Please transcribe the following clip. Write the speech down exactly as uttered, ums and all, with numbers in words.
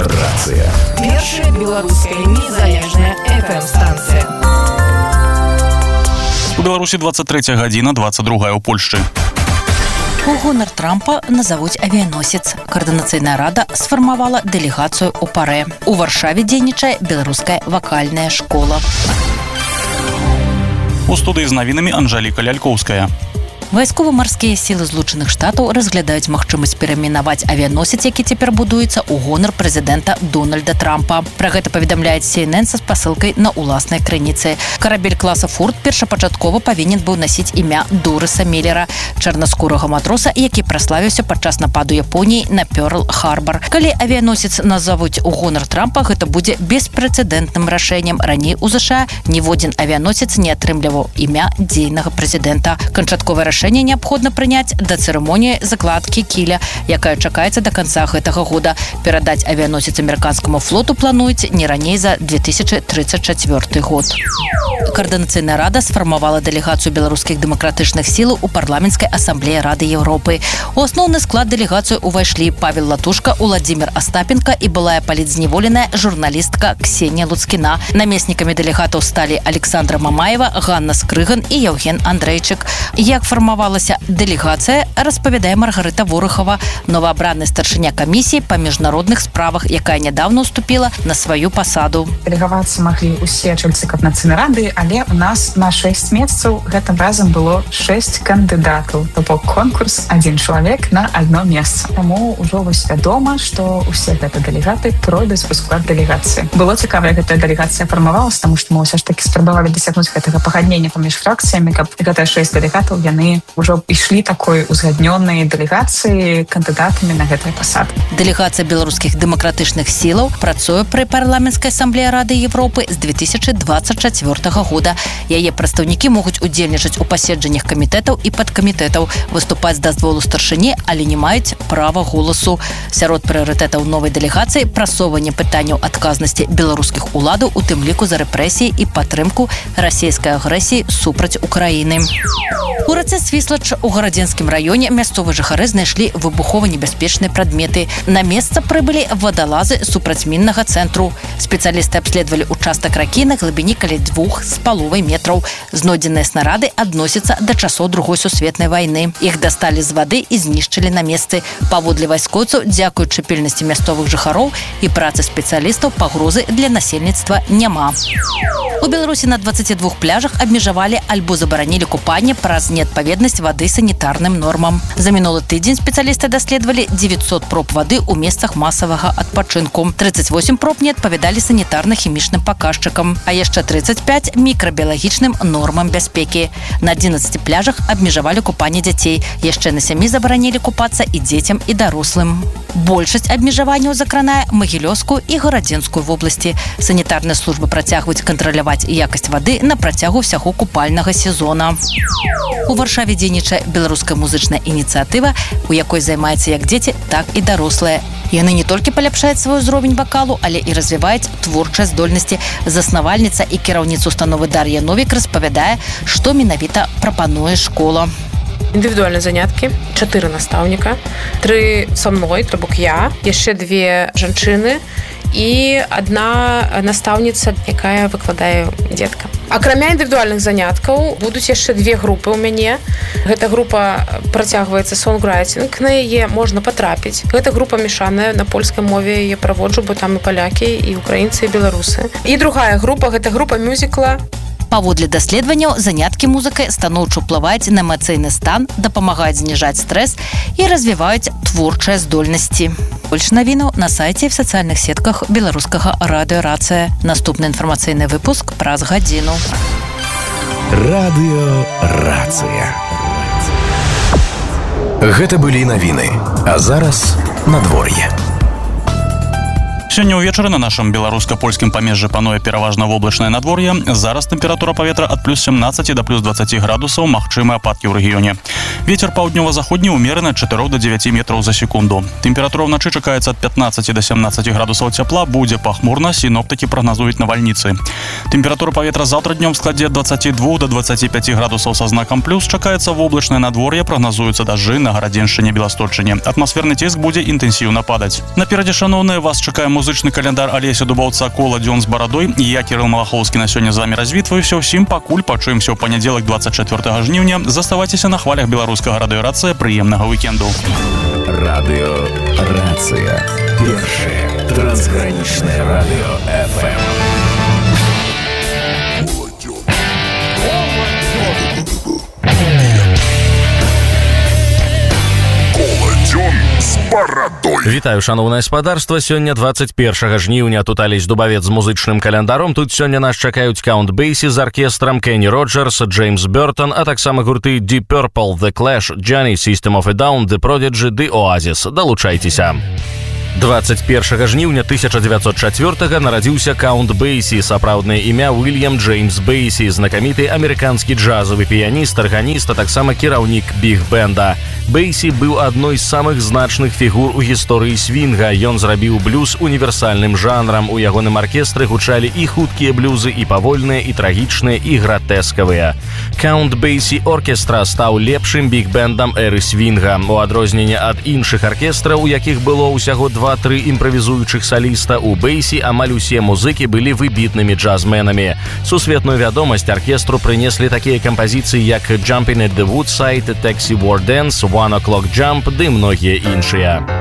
Рацыя. Першая беларуская незалежная эф эм-станцыя. У Беларусі двадцать третья гадзіна, двадцать другая ў Польшчы. У гонар Трампа назавуць авіяносец. Координацыйная рада сфармавала дэлегацыю ў парэ. У Варшаве дзейнічае беларуская вакальная школа. У студыі з навінамі Анжэліка Лялькоўская. Вайскова-марскія сілы Злучаных Штатаў разглядаюць магчымасць перайменаваць авіяносец, які цяпер будуецца ў гонар прэзідэнта Дональда Трампа. Пра гэта паведамляе Си Эн Эн са спасылкай на ўласнай крыніцы. Карабель класа «Форд» першапачаткова павінен быў насіць імя Дорыса Меллера, чарнаскурага матроса, які праславіўся падчас нападу Японіі на Пёрл-Харбар. Калі авіяносец назавуць у гонар Трампа, гэта будзе беспрэцэдэнтным рашэннем. Раней у ЗША ніводзін авіяносец не атрымліваў імя дзейнага прэзідэнта. Канчатковае рашэнне Рашэнне неабходна прыняць да цырымоніі закладкі кіля, якая чакаецца да канца гэтага года. Перадаць авіяносец амерыканскаму флоту плануюць не раней за две тысячи тридцать четвёрты год. Координацыйная рада сфармавала дэлегацыю беларускіх дэмакратычных сілаў у парламенцкай асамблеі Рады Еўропы. У асноўны склад дэлегацыі ўвайшлі Павел Латушка, Уладзімір Астапенка і былая палітзневоленая журналістка Ксенія Луцкіна. Намеснікамі дэлегатаў сталі Александра Мамаева, Ганна Скрыган і Яўген Андрейчык. Як фармавалася дэлегацыя, распавядае Маргарыта Ворыхава, новаабраны старшыня камісіі па міжнародных справах, якая нядаўна ўступіла на сваю пасаду. Дэлегавацца маглі ўсе чальцы Координацыйнай рады, але у нас на шэсць месцаў гэтым разам было шэсць кандыдатаў. То бок конкурс адзін чалавек на адно месца. Таму ўжо вось вядома, што ўсе гэтыя дэлегаты пройдуць у склад дэлегацыі. Было цікава, як гэтая дэлегацыя фармавалася, таму што мы ўсё ж такі спрабавалі дасягнуць гэтага пагаднення паміж фракцыямі, каб гэтыя шэсць дэлегатаў яны ўжо ішлі такой узгаднёнай дэлегацыі кандыдатамі на гэтыя пасады. Дэлегацыя беларускіх дэмакратычных сілаў працуе пры парламенцкай асамблеі Рады Еўропы з две тысячи двадцать четвёртага года. Яе прадстаўнікі могуць удзельнічаць у паседжаннях камітэтаў і падкамітэтаў, выступаць з дазволу старшыні, але не маюць права голасу. Сярод прыярытэтаў новай дэлегацыі прасоўванне пытанняў адказнасці беларускіх уладаў, у тым ліку за рэпрэсіі і падтрымку расійскай агрэсіі супраць Украіны. У рацэ Свіслач у гарадзенскім раёне мясцовыя жыхары знайшлі выбухова-небяспечныя прадметы. На месца прыбылі вадалазы супрацьміннага цэнтру. Спецыялісты абследавалі участак ракі на глыбіні каля двух з паловай метраў. Знойдзеныя снарады адносяцца да часоў другой сусветнай вайны. Іх дасталі з вады і знішчылі на месцы. Паводле вайскоўцаў, дзякуючы пільнасці мясцовых жыхароў і працы спецыялістаў, пагрозы для насельніцтва няма. У Беларусі на двадцати двух пляжах абмежавалі альбо забаранілі купанне праз неадпаведнасць вады санітарным нормам. За мінулы тыдзень спецыялісты даследавалі девятьсот проб вады ў месцах масавага адпачынку. тридцать восемь проб не адпавядалі санітарна-хімічным паказчыкам, а яшчэ тридцать пять мікрабіялагічным нормам бяспекі. На одиннадцати пляжах абмежавалі купанне дзяцей. Яшчэ на сямі забаранілі купацца і дзецям, і дарослым. Большасць абмежаванняў закранае Магілёўскую і Гарадзенскую вобласці. Санітарныя службы працягваюць кантраляваць якасць вады на працягу ўсяго купальнага сезона. У Варшаве дзейнічае беларуская музычная ініцыятыва, у якой займаецца як дзеці, так і дарослыя. Яны не толькі паляпшаюць свой узровень вакалу, але і развіваюць творчыя здольнасці. Заснавальніца і кіраўніца установы Дар'я Новік распавядае, што менавіта прапануе школа. Індывідуальныя заняткі, чатыры настаўніка, тры са мной, то бок я, яшчэ две жанчыны і адна настаўніца, якая выкладае дзеткам. Акрамя індывідуальных заняткаў будуць яшчэ две групы ў мяне. Гэта група працягваецца сонграйтинг, на яе можна патрапіць. Гэта група мешаная, на польскай мове яе праводжу, бо там і палякі, і украінцы, і беларусы. І другая група, гэта група мюзікла. Паводле даследаванняў, заняткі музыкай станоўча ўплываюць на эмацыйны стан, дапамагаюць зніжаць стрэс і развіваюць творчыя здольнасці. Больш навінаў на сайце і в сацыяльных сетках беларускага радыё Рацыя. Наступны інфармацыйны выпуск праз гадзіну. Радыё Рацыя. Гэта былі навіны. А зараз надвор'е. Сёння ўвечары на нашым беларуска-польскім памежжы пануе пераважна воблачнае надвор'е. Зараз тэмпература паветра ад плюс семнадцати да плюс двадцати градусаў, магчымыя ападкі ў рэгіёне. Вецер паўднёва-заходні ўмераны ад чатырох да дзевяці метраў за секунду. Тэмпература ўначы чакаецца ад пятнадцати да семнадцати градусаў цяпла, будзе пахмурна, сіноптыкі прагназуюць навальніцы. Тэмпература паветра заўтра днём складзе ад двадцати двух да двадцати пяти градусаў са знакам плюс, чакаецца воблачнае надвор'е, прагназуюцца дажджы на Гарадзеншчыне, Беласточчыне. Атмасферны ціск будзе інтэнсіўна падаць. Наперадзе, шаноўныя, вас чакае музыка музычны календар Алеся Дубаўца «Кола дзён з барадой». Я, Кирилл Малахоўскі, на сёння з вами развітваюся. Усім пакуль пачуемся ў панядзелак двадцать четвёртага жніўня. Заставайцеся на хвалях беларускага радыёрацыя. Прыемнага уикенду. Радыёрацыя. Першае трансгранічнае радыё эф эм. Вітаю, шановнае спадарства. Сёння двадцать першага жніўня. Тут Алесь Дубавец з музычным календаром. Тут сёння нас чакаюць Count Basie з аркестрам, Кенні Роджерс, Джеймс Бёртон, а таксама гурты Deep Purple, The Clash, Johnny, System of a Down, The Prodigy, The Oasis. Далучайцеся. двадцать першага жніўня тысяча дзевяцьсот чацвёртага нарадзіўся Count Basie, сапраўднае імя Уильям Джеймс Бейсі, знакаміты амерыканскі джазавы піяніст, арганіст, а таксама кіраўнік біг-бэнда. Бейсі быў адной з самых значных фігур у гісторыі свінга. Ён зрабіў блюз універсальным жанрам. У ягоным аркестры гучалі і хуткія блюзы, і павольныя, і трагічныя, і гратэскавыя. Count Basie Оркестра стаў лепшым біг-бэндам эры свінга. У адрозненне ад іншых аркестраў, у якіх было ўсяго два-тры імправізуючых саліста, у Бейсі амаль усе музыкі былі выбітнымі джазменамі. Сусветную вядомасць аркестру прынеслі такія кампазіцыі, як «Jumping at the Woodside», «Taxi War Dance», «One O'Clock Jump» ды многія іншыя.